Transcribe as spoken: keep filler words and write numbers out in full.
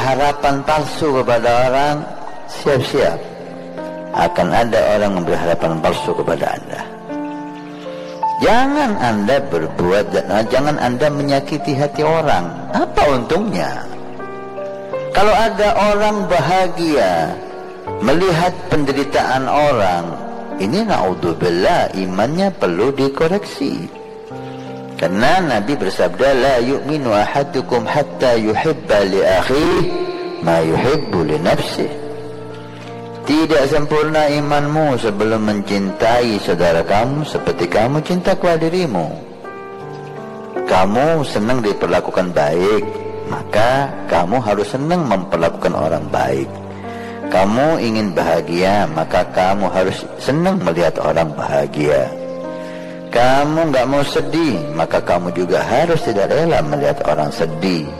harapan palsu kepada orang, siap-siap akan ada orang memberi harapan palsu kepada Anda. Jangan Anda berbuat dan jangan Anda menyakiti hati orang. Apa untungnya? Kalau ada orang bahagia melihat penderitaan orang, ini na'udzubillah, imannya perlu dikoreksi. Karena Nabi bersabda, la yu'minu ahadukum hatta yuhibba li akhihi ma yuhibbu li nafsihi. Tidak sempurna imanmu sebelum mencintai saudara kamu seperti kamu cinta kepada dirimu. Kamu senang diperlakukan baik, maka kamu harus senang memperlakukan orang baik. Kamu ingin bahagia, maka kamu harus senang melihat orang bahagia. Kamu nggak mau sedih, maka kamu juga harus tidak rela melihat orang sedih.